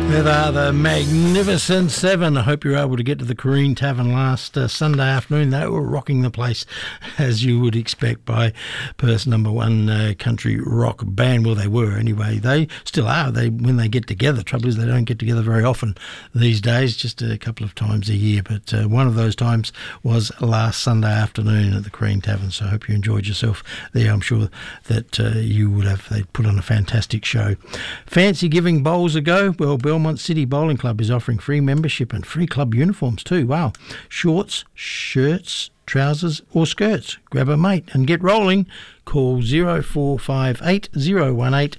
There they are, the Magnificent Seven. I hope you were able to get to the Careen Tavern last Sunday afternoon. They were rocking the place, as you would expect, by Perth's number one country rock band. Well, they were anyway. They still are. When they get together, trouble is they don't get together very often these days, just a couple of times a year. But one of those times was last Sunday afternoon at the Careen Tavern. So I hope you enjoyed yourself there. I'm sure that you would have. They put on a fantastic show. Fancy giving bowls a go? Well, Belmont City Bowling Club is offering free membership and free club uniforms too. Wow. Shorts, shirts, trousers or skirts. Grab a mate and get rolling. Call 0458 018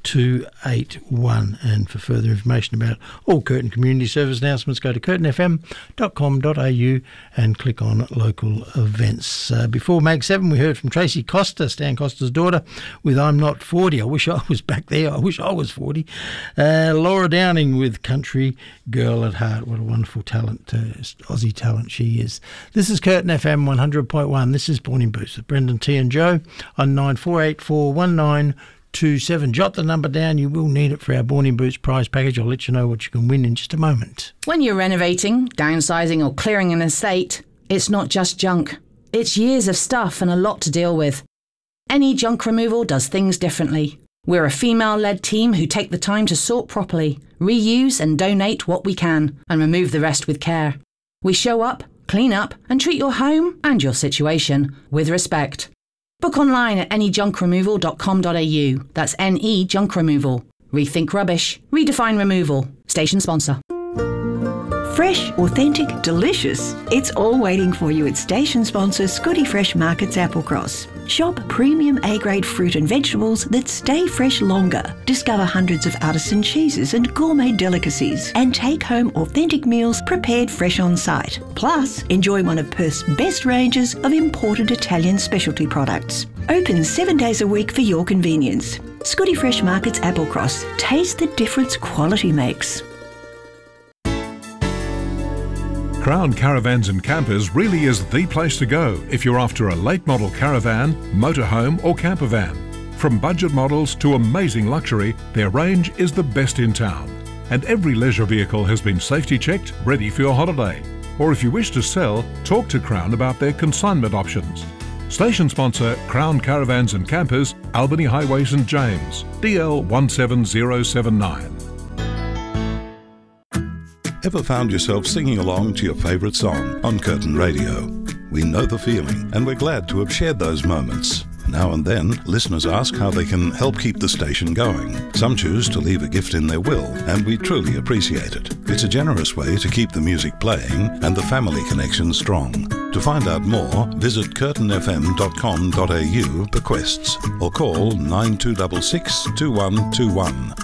281. And for further information about all Curtin Community Service announcements, go to curtinfm.com.au and click on local events. Before Mag 7, we heard from Tracy Costa, Stan Costa's daughter, with I'm Not 40. I wish I was back there. I wish I was 40. Laura Downing with Country Girl at Heart. What a wonderful talent, Aussie talent she is. This is Curtin FM 100.1. This is Born in Boots with Brendan T and Joe on 94841927. Jot the number down. You will need it for our Born in Boots prize package. I'll let you know what you can win in just a moment. When you're renovating, downsizing or clearing an estate, it's not just junk. It's years of stuff and a lot to deal with. NE Junk Removal does things differently. We're a female-led team who take the time to sort properly, reuse and donate what we can, and remove the rest with care. We show up, clean up and treat your home and your situation with respect. Book online at nejunkremoval.com.au. That's NE Junk Removal. Rethink rubbish. Redefine removal. Station sponsor. Fresh, authentic, delicious. It's all waiting for you at station sponsor Scotty Fresh Markets Applecross. Shop premium A-grade fruit and vegetables that stay fresh longer. Discover hundreds of artisan cheeses and gourmet delicacies. And take home authentic meals prepared fresh on site. Plus, enjoy one of Perth's best ranges of imported Italian specialty products. Open 7 days a week for your convenience. Scotty Fresh Markets Applecross. Taste the difference quality makes. Crown Caravans and Campers really is the place to go if you're after a late model caravan, motorhome or camper van. From budget models to amazing luxury, their range is the best in town. And every leisure vehicle has been safety checked, ready for your holiday. Or if you wish to sell, talk to Crown about their consignment options. Station sponsor Crown Caravans and Campers, Albany Highway St James, DL 17079. Ever found yourself singing along to your favourite song on Curtin Radio? We know the feeling, and we're glad to have shared those moments. Now and then, listeners ask how they can help keep the station going. Some choose to leave a gift in their will, and we truly appreciate it. It's a generous way to keep the music playing and the family connection strong. To find out more, visit curtinfm.com.au bequests or call 9266 2121.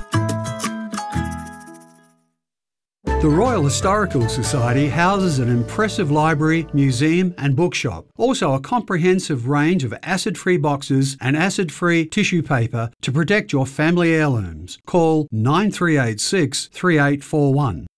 The Royal Historical Society houses an impressive library, museum and bookshop. Also a comprehensive range of acid-free boxes and acid-free tissue paper to protect your family heirlooms. Call 9386 3841.